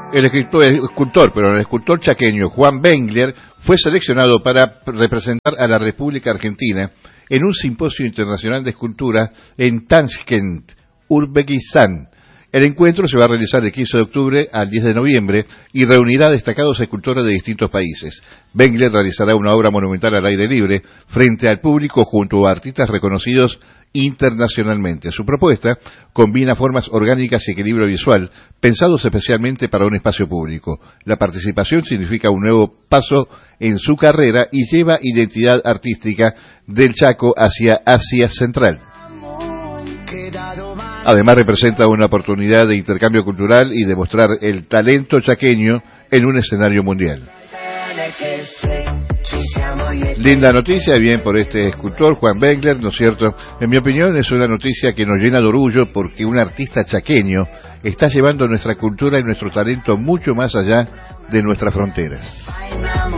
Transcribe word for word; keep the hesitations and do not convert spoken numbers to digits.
El escritor, el escultor, pero el escultor chaqueño Juan Bengler fue seleccionado para representar a la República Argentina en un simposio internacional de escultura en Tashkent, Uzbekistán. El encuentro se va a realizar del quince de octubre al diez de noviembre y reunirá destacados escultores de distintos países. Bengler realizará una obra monumental al aire libre frente al público junto a artistas reconocidos internacionalmente. Su propuesta combina formas orgánicas y equilibrio visual, pensados especialmente para un espacio público. La participación significa un nuevo paso en su carrera y lleva identidad artística del Chaco hacia Asia Central. Además representa una oportunidad de intercambio cultural y de mostrar el talento chaqueño en un escenario mundial. Linda noticia, bien por este escultor, Juan Bengler, ¿no es cierto? En mi opinión es una noticia que nos llena de orgullo porque un artista chaqueño está llevando nuestra cultura y nuestro talento mucho más allá de nuestras fronteras.